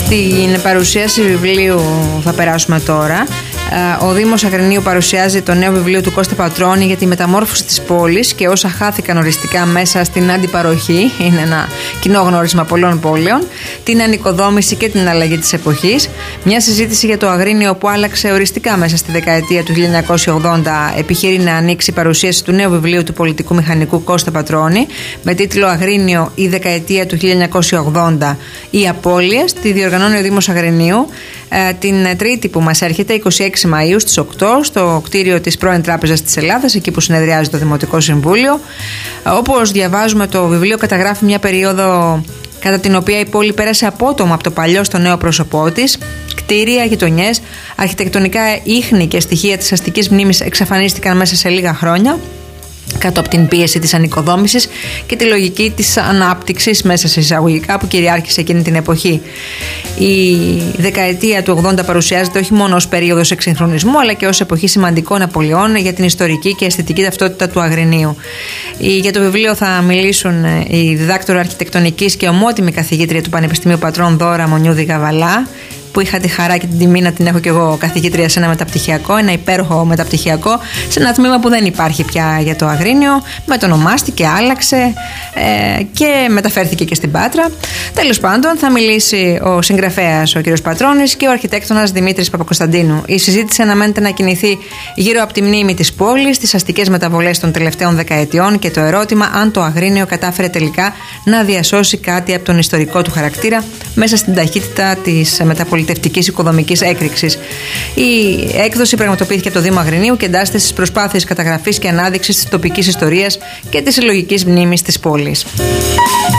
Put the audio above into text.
Στην παρουσίαση βιβλίου θα περάσουμε τώρα. Ο Δήμος Αγρινίου παρουσιάζει το νέο βιβλίο του Κώστα Πατρώνη για τη μεταμόρφωση της πόλης και όσα χάθηκαν οριστικά μέσα στην αντιπαροχή. Είναι ένα κοινό γνώρισμα πολλών πόλεων. Την ανοικοδόμηση και την αλλαγή της εποχής. Μια συζήτηση για το Αγρίνιο που άλλαξε οριστικά μέσα στη δεκαετία του 1980 επιχειρεί να ανοίξει η παρουσίαση του νέου βιβλίου του πολιτικού μηχανικού Κώστα Πατρώνη με τίτλο Αγρίνιο, η δεκαετία του 1980, οι απώλειες. Τη διοργανώνει ο Δήμος Αγρινίου την Τρίτη που μας έρχεται, 26 Μαΐου στις 8, στο κτίριο της πρώην Τράπεζας της Ελλάδας, εκεί που συνεδριάζει το Δημοτικό Συμβούλιο. Όπως διαβάζουμε, το βιβλίο καταγράφει μια περίοδο κατά την οποία η πόλη πέρασε απότομα από το παλιό στο νέο πρόσωπό της. Κτίρια, γειτονιές, αρχιτεκτονικά ίχνη και στοιχεία της αστικής μνήμης εξαφανίστηκαν μέσα σε λίγα χρόνια, κάτω από την πίεση της ανοικοδόμησης και τη λογική της ανάπτυξης μέσα σε εισαγωγικά που κυριάρχησε εκείνη την εποχή. Η δεκαετία του 80 παρουσιάζεται όχι μόνο ως περίοδος εξυγχρονισμού, αλλά και ως εποχή σημαντικών απολειών για την ιστορική και αισθητική ταυτότητα του Αγρινίου. Για το βιβλίο θα μιλήσουν η διδάκτορα αρχιτεκτονικής και ομότιμη καθηγήτρια του Πανεπιστημίου Πατρών Δώρα Μονιούδη Γαβαλά, που είχα τη χαρά και την τιμή να την έχω και εγώ καθηγήτρια σε ένα μεταπτυχιακό, ένα υπέροχο μεταπτυχιακό, σε ένα τμήμα που δεν υπάρχει πια για το Αγρίνιο. Μετονομάστηκε, άλλαξε και μεταφέρθηκε και στην Πάτρα. Τέλος πάντων, θα μιλήσει ο συγγραφέας ο κ. Πατρώνης και ο αρχιτέκτονας Δημήτρης Παπακοσταντίνου. Η συζήτηση αναμένεται να κινηθεί γύρω από τη μνήμη της πόλης, τις αστικές μεταβολές των τελευταίων δεκαετιών και το ερώτημα αν το Αγρίνιο κατάφερε τελικά να διασώσει κάτι από τον ιστορικό του χαρακτήρα μέσα στην ταχύτητα της μεταπολιτευτικής οικοδομικής έκρηξης. Η έκδοση πραγματοποιήθηκε από το Δήμο Αγρινίου και εντάσσεται στις προσπάθειες καταγραφής και ανάδειξης της τοπικής ιστορίας και της συλλογικής μνήμης της πόλης.